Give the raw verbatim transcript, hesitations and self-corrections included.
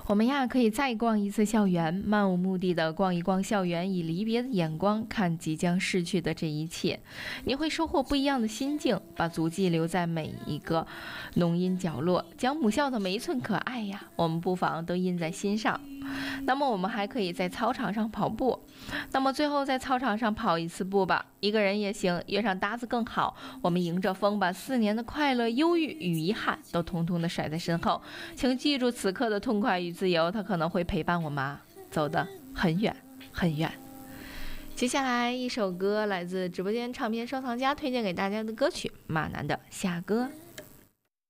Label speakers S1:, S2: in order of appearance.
S1: 我们呀可以再逛一次校园，漫无目的的逛一逛校园，以离别的眼光看即将逝去的这一切，你会收获不一样的心境，把足迹留在每一个浓荫角落，将母校的每一寸可爱呀，我们不妨都印在心上。那么我们还可以在操场上跑步，那么最后在操场上跑一次步吧，一个人也行，约上搭子更好。我们迎着风，把四年的快乐、忧郁与遗憾都统统的甩在身后。请记住此刻的痛快与自由，它可能会陪伴我们走得很远很远。接下来一首歌来自直播间唱片收藏家推荐给大家的歌曲，马楠的《夏歌》。